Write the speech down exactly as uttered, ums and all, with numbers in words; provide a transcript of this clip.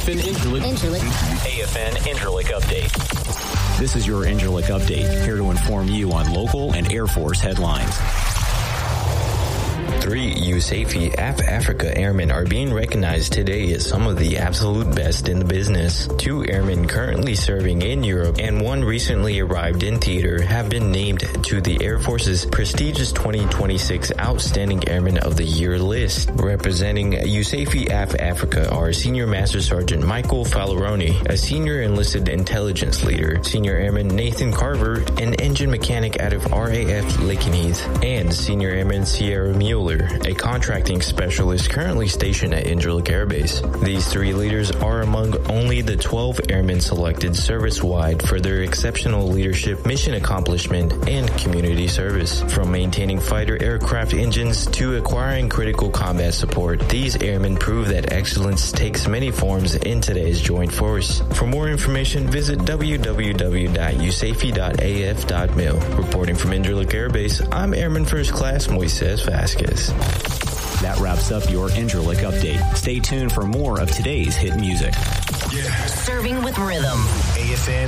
F N Incirlik. Incirlik. A F N Incirlik Update. This is your Incirlik Update, here to inform you on local and Air Force headlines. Three USAFE A F Africa airmen are being recognized today as some of the absolute best in the business. Two airmen currently serving in Europe and one recently arrived in theater have been named to the Air Force's prestigious twenty twenty-six Outstanding Airman of the Year list. Representing USAFE A F Africa are Senior Master Sergeant Michael Falleroni, a Senior Enlisted Intelligence Leader, Senior Airman Nathan Carver, an engine mechanic out of R A F Lakenheath, and Senior Airman Sierra Mueller, a contracting specialist currently stationed at Incirlik Air Base. These three leaders are among only the twelve airmen selected service-wide for their exceptional leadership, mission accomplishment, and community service. From maintaining fighter aircraft engines to acquiring critical combat support, these airmen prove that excellence takes many forms in today's joint force. For more information, visit w w w dot u s a f e dot a f dot mil. Reporting from Incirlik Air Base, I'm Airman First Class Moises Vasquez. That wraps up your Incirlik Update. Stay tuned for more of today's hit music. Yeah. Serving with rhythm. A F N